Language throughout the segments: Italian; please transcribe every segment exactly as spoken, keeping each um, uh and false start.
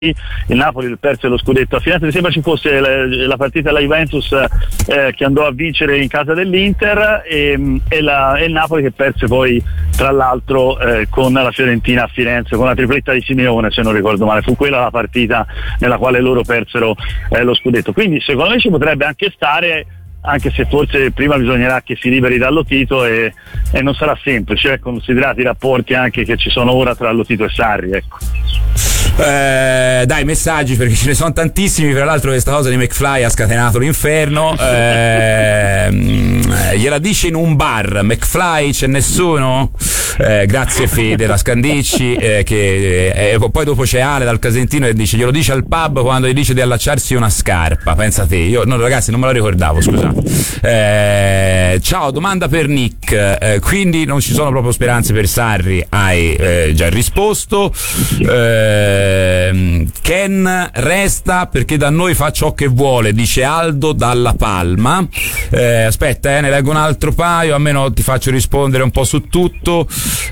il Napoli perse lo scudetto a Firenze, mi sembra ci fosse la, la partita della Juventus eh, che andò a vincere in casa dell'Inter e, e, la, e il Napoli che perse poi tra l'altro eh, con la Fiorentina a Firenze con la tripletta di Simeone, se non ricordo male, fu quella la partita nella quale loro persero eh, lo scudetto. Quindi secondo me ci potrebbe anche stare, anche se forse prima bisognerà che si liberi da Lotito e, e non sarà semplice, eh, considerati i rapporti anche che ci sono ora tra Lotito e Sarri, ecco. Eh, dai, messaggi, perché ce ne sono tantissimi. Tra l'altro questa cosa di McFly ha scatenato l'inferno. eh, gliela dice in un bar McFly, c'è nessuno? Eh, grazie Fede da Scandicci, eh, che, eh, poi dopo c'è Ale dal Casentino che dice glielo dice al pub quando gli dice di allacciarsi una scarpa. Pensa te, io no, ragazzi non me la ricordavo, scusate. Eh, ciao, domanda per Nick, eh, quindi non ci sono proprio speranze per Sarri? Hai eh, già risposto. eh, Ken resta perché da noi fa ciò che vuole, dice Aldo dalla Palma. Eh, aspetta, eh, ne leggo un altro paio, almeno ti faccio rispondere un po' su tutto.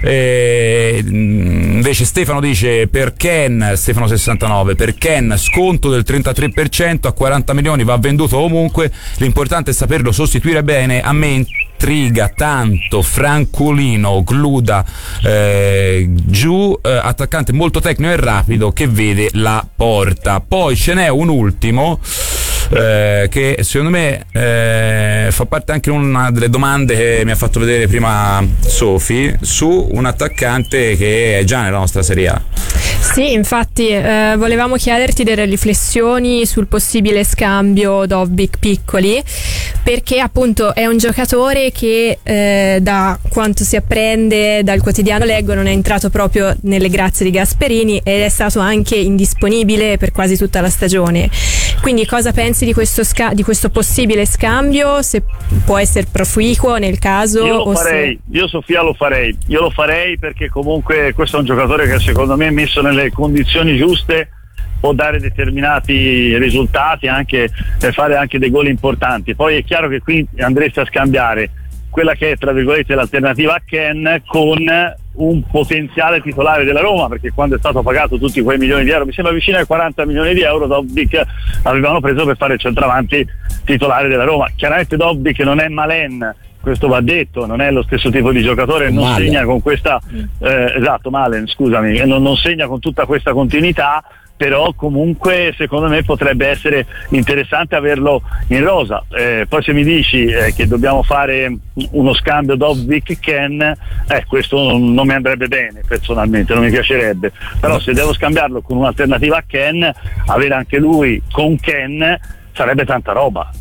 Eh, invece Stefano dice per Ken, Stefano sessantanove, per Ken sconto del trentatré per cento a quaranta milioni, va venduto ovunque, l'importante è saperlo sostituire bene. A me intriga tanto Francolino Gluda eh, giù, eh, attaccante molto tecnico e rapido che vede la porta. Poi ce n'è un ultimo eh, che secondo me eh, fa parte anche una delle domande che mi ha fatto vedere prima Sofi, su un attaccante che è già nella nostra Serie A. Sì, infatti eh, volevamo chiederti delle riflessioni sul possibile scambio Dovbyk-Piccoli, perché appunto è un giocatore che eh, da quanto si apprende dal quotidiano Leggo non è entrato proprio nelle grazie di Gasperini ed è stato anche indisponibile per quasi tutta la stagione. Quindi cosa pensi di questo, sca- di questo possibile scambio, se può essere proficuo nel caso? Io lo o farei, se... io Sofia lo farei, io lo farei perché comunque questo è un giocatore che secondo me messo nelle condizioni giuste può dare determinati risultati, anche per fare anche dei gol importanti. Poi è chiaro che qui andresti a scambiare quella che è tra virgolette l'alternativa a Ken con un potenziale titolare della Roma, perché quando è stato pagato tutti quei milioni di euro, mi sembra vicino ai quaranta milioni di euro, Dovbyk avevano preso per fare il centravanti titolare della Roma. Chiaramente Dovbyk non è Malen, questo va detto, non è lo stesso tipo di giocatore, non Malen. segna con questa eh, esatto Malen scusami non, non segna con tutta questa continuità, però comunque secondo me potrebbe essere interessante averlo in rosa. Eh, poi se mi dici eh, che dobbiamo fare uno scambio Dovbyk-Ken, eh, questo non, non mi andrebbe bene personalmente, non mi piacerebbe, però se devo scambiarlo con un'alternativa a Ken, avere anche lui con Ken sarebbe tanta roba.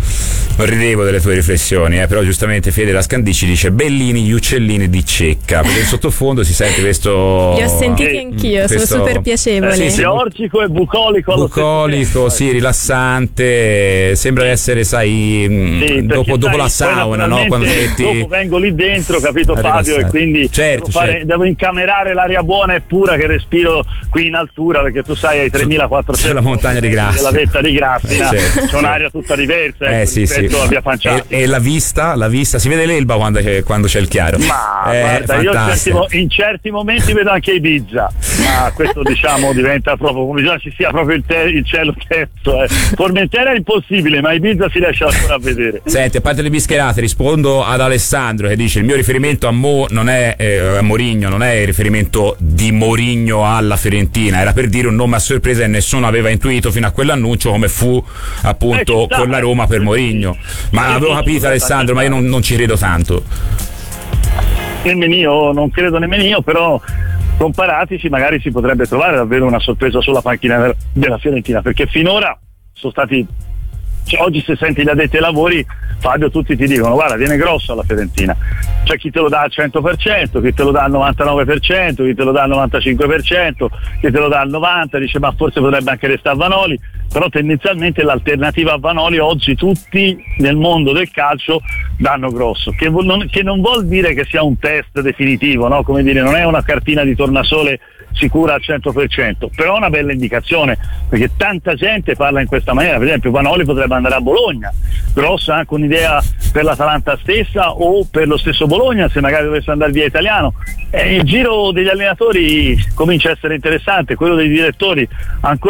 Ridevo delle tue riflessioni, eh, però giustamente Fede da Scandicci dice Bellini, gli uccellini di Cecca, perché in sottofondo si sente questo. Li ho sentiti eh, anch'io, questo... sono super piacevoli. Eh, sì, sì, orcico e bucolico. Bucolico, sì, rilassante, sembra essere, sai, sì, dopo, dopo la sauna, no? Quando metti... Dopo vengo lì dentro, capito Fabio, e quindi certo, devo, fare, certo. devo incamerare l'aria buona e pura che respiro qui in altura, perché tu sai ai tremilaquattrocento la montagna di Grassi, della vetta di Grassina, eh, certo. c'è un'aria tutta diversa, eh, ecco, sì, sì. Via Panciati. E, e la vista, la vista, si vede l'Elba quando, quando c'è il chiaro. Ma eh, guarda, io in certi, in certi momenti vedo anche Ibiza, ma questo diciamo diventa proprio come bisogna ci sia proprio il, te- il cielo terzo. Eh. Formentera è impossibile, ma Ibiza si riesce ancora a vedere. Senti, a parte le bischerate, rispondo ad Alessandro che dice il mio riferimento a Mo non è eh, a Mourinho, non è il riferimento di Mourinho alla Fiorentina, era per dire un nome a sorpresa che nessuno aveva intuito fino a quell'annuncio, come fu appunto eh, con la Roma per Mourinho. Ma avevo capito Alessandro, ma io non, non ci credo tanto. Nemmeno io, non credo nemmeno io, però comparatici magari si potrebbe trovare davvero una sorpresa sulla panchina della Fiorentina, perché finora sono stati, cioè, oggi se senti gli addetti ai lavori Fabio tutti ti dicono guarda viene grosso alla Fiorentina, c'è chi te lo dà al cento per cento, chi te lo dà al novantanove per cento, chi te lo dà al novantacinque per cento, chi te lo dà al novanta per cento, dice ma forse potrebbe anche restare Vanoli, però tendenzialmente l'alternativa a Vanoli oggi tutti nel mondo del calcio danno Grosso, che, non, che non vuol dire che sia un test definitivo, no? Come dire, non è una cartina di tornasole sicura al cento per cento, però è una bella indicazione, perché tanta gente parla in questa maniera. Per esempio Vanoli potrebbe andare a Bologna, Grosso ha anche un'idea per l'Atalanta stessa o per lo stesso Bologna se magari dovesse andare via Italiano. E il giro degli allenatori comincia a essere interessante, quello dei direttori ancora